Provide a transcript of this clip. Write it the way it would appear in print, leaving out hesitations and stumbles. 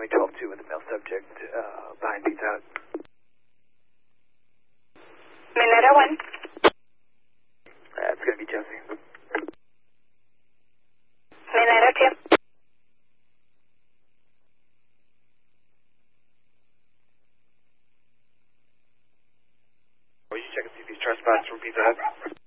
showing 12-2 with a male subject behind Pizza Hut. Minetta 1. That's going to be Jesse. Minetta 2. Will you check and see if he's trespassed from Pizza Hut?